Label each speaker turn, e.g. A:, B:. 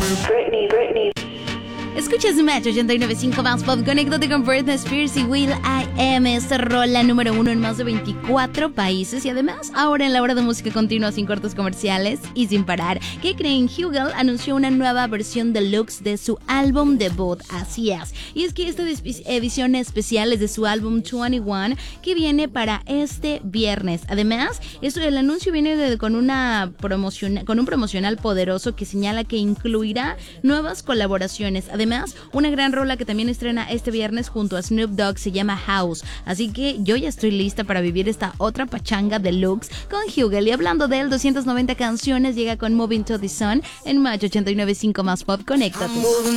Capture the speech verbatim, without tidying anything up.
A: Britney, Britney.
B: Escuchas Match ochenta y nueve punto cinco más Pop. Conéctate con Britney Spears y Will I Am. Esta rola número uno en más de veinticuatro países. Y además, ahora en la hora de música continua, sin cortes comerciales y sin parar. ¿Qué creen? Hugel anunció una nueva versión deluxe de su álbum debut. Así es. Y es que esta edición especial es de su álbum veintiuno, que viene para este viernes. Además, esto, el anuncio viene de, con, una promocion, con un promocional poderoso que señala que incluirá nuevas colaboraciones. Además, una gran rola que también estrena este viernes junto a Snoop Dogg se llama House. Así que yo ya estoy lista para vivir esta otra pachanga deluxe con Hugel. Y hablando de él, doscientas noventa canciones llega con Moving to the Sun en Match ochenta y nueve punto cinco más Pop. Conéctate.